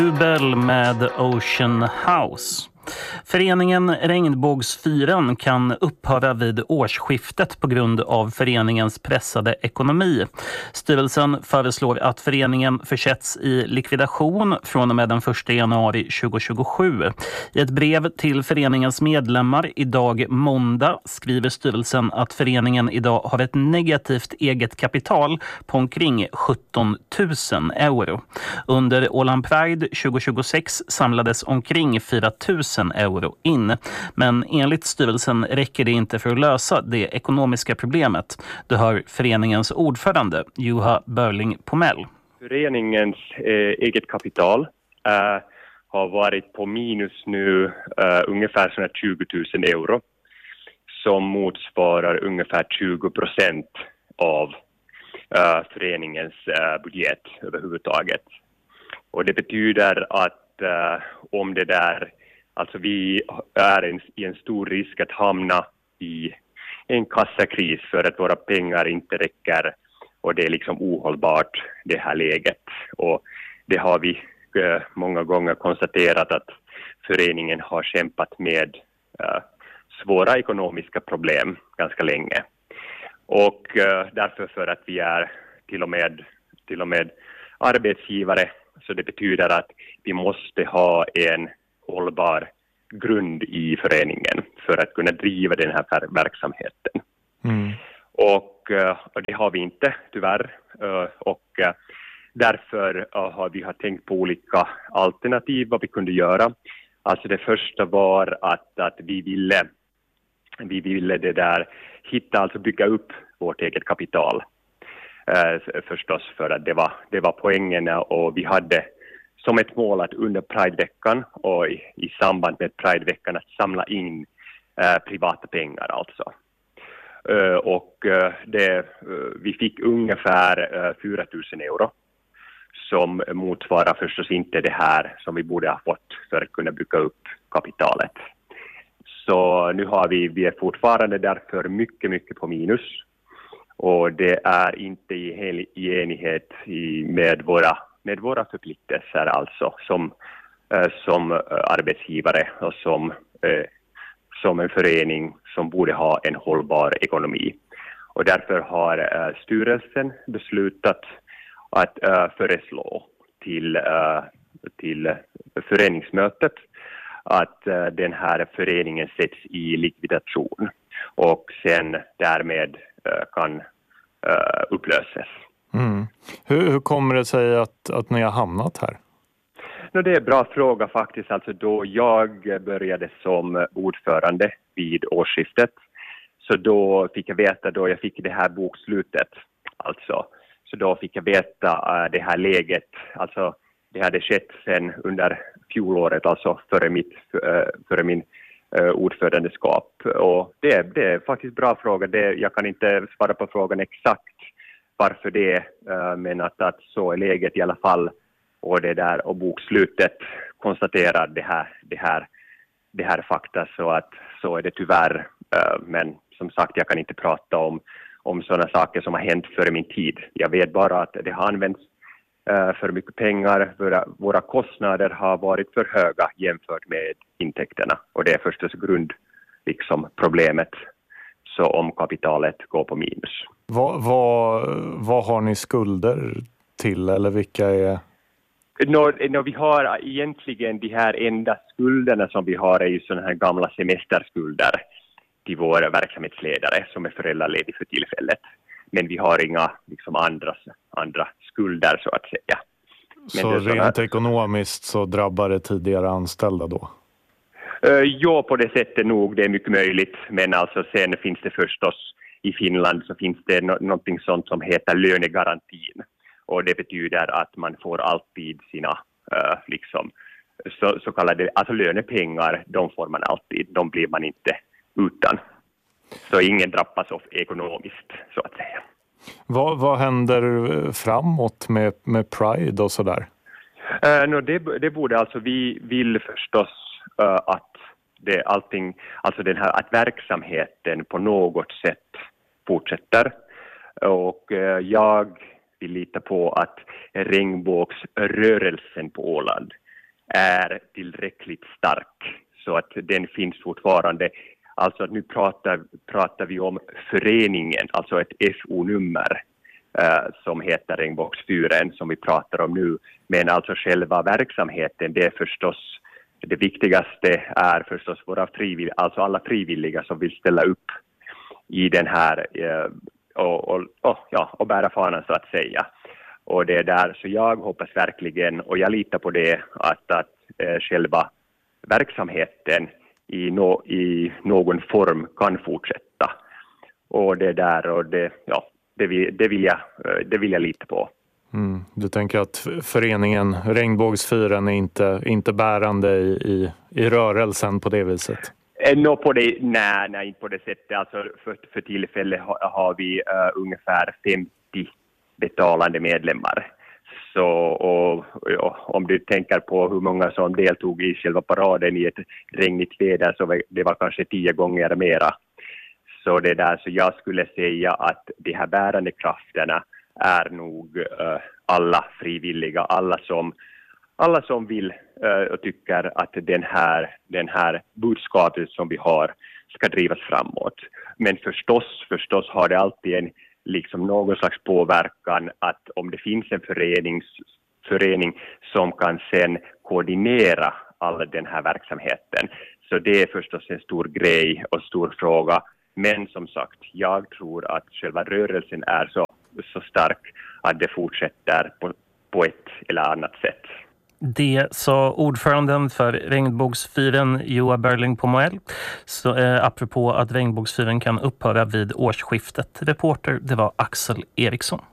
Jubel med Ocean House. Föreningen Regnbågsfyren kan upphöra vid årsskiftet på grund av föreningens pressade ekonomi. Styrelsen föreslår att föreningen försätts i likvidation från och med den 1 januari 2027. I ett brev till föreningens medlemmar idag måndag skriver styrelsen att föreningen idag har ett negativt eget kapital på omkring 17 000 euro. Under Åland Pride 2026 samlades omkring 4 000 euro in. Men enligt styrelsen räcker det inte för att lösa det ekonomiska problemet. Det hör föreningens ordförande Juha Börling-Pomell. Föreningens eget kapital har varit på minus nu ungefär 20 000 euro som motsvarar ungefär 20% av föreningens budget överhuvudtaget. Och det betyder att om det där, alltså vi är i en stor risk att hamna i en kassakris för att våra pengar inte räcker och det är liksom ohållbart det här läget. Och det har vi många gånger konstaterat att föreningen har kämpat med svåra ekonomiska problem ganska länge. Och därför för att vi är till och med arbetsgivare, så det betyder att vi måste ha en hållbar grund i föreningen för att kunna driva den här verksamheten. Och det har vi inte tyvärr, och därför har vi tänkt på olika alternativ vad vi kunde göra. Alltså det första var att vi ville det där alltså bygga upp vårt eget kapital förstås, för att det var poängen, och vi hade som ett mål att under Prideveckan och i samband med Prideveckan att samla in privata pengar alltså. Och vi fick ungefär 4 000 euro som motsvarar förstås inte det här som vi borde ha fått för att kunna bygga upp kapitalet. Så nu har vi är fortfarande därför mycket på minus, och det är inte i enighet med våra förpliktelser alltså som arbetsgivare och som en förening som borde ha en hållbar ekonomi. Och därför har styrelsen beslutat att föreslå till föreningsmötet att den här föreningen sätts i likvidation och sen därmed kan upplösas. Hur kommer det sig att ni har hamnat här? Det är en bra fråga faktiskt. Alltså då jag började som ordförande vid årsskiftet, så då fick jag veta, då jag fick det här bokslutet alltså, så då fick jag veta det här läget, alltså det hade skett sen under fjolåret, alltså före min ordförandeskap. Och det är faktiskt bra fråga. Jag kan inte svara på frågan exakt varför det, men att så är läget i alla fall. Och det där, och bokslutet konstaterar det här fakta, så är det tyvärr. Men som sagt, jag kan inte prata om sådana saker som har hänt före min tid. Jag vet bara att det har använts för mycket pengar. Våra kostnader har varit för höga jämfört med intäkterna. Och det är förstås problemet. Så om kapitalet går på minus. Vad har ni skulder till, eller vilka är... Vi har egentligen de här enda skulderna som vi har är ju sådana här gamla semesterskulder till våra verksamhetsledare som är föräldraledig för tillfället. Men vi har inga andra skulder så att säga. Så rent ekonomiskt så drabbar det tidigare anställda då? Ja, på det sättet nog, det är mycket möjligt. Men alltså sen finns det förstås i Finland så finns det någonting sånt som heter lönegarantin. Och det betyder att man får alltid sina så kallade alltså lönepengar, de får man alltid, de blir man inte utan. Så ingen drabbas av ekonomiskt så att säga. Vad händer framåt med Pride och sådär? Det borde alltså, vi vill förstås att att verksamheten på något sätt fortsätter. Och jag vill lita på att regnbågsrörelsen på Åland är tillräckligt stark så att den finns fortfarande. Alltså att nu pratar vi om föreningen, alltså ett FO-nummer som heter Regnbågsfyren som vi pratar om nu. Men alltså själva verksamheten, det är förstås, det viktigaste är förstås våra frivilliga, alltså alla frivilliga som vill ställa upp i den här och bära fanan så att säga. Och det är där, så jag hoppas verkligen, och jag litar på det, att själva verksamheten i någon form kan fortsätta. Och det där, och det vill jag lita på. Du tänker att föreningen Regnbågsfyren är inte bärande i rörelsen på det viset? Nej, inte på det sättet. Alltså för tillfället har vi ungefär 50 betalande medlemmar. Så och om du tänker på hur många som deltog i själva paraden i ett regnigt väder, så det var kanske 10 gånger mera. Så det där, så jag skulle säga att de här bärande krafterna är nog alla frivilliga, alla som vill och tycker att den här budskapet som vi har ska drivas framåt. Men förstås har det alltid någon slags påverkan att om det finns en förening som kan sen koordinera all den här verksamheten. Så det är förstås en stor grej och stor fråga. Men som sagt, jag tror att själva rörelsen är så stark att det fortsätter på ett eller annat sätt. Det sa ordföranden för Regnbågsfyren, Joa Berling Pomoel, apropå att Regnbågsfyren kan upphöra vid årsskiftet. Reporter, det var Axel Eriksson.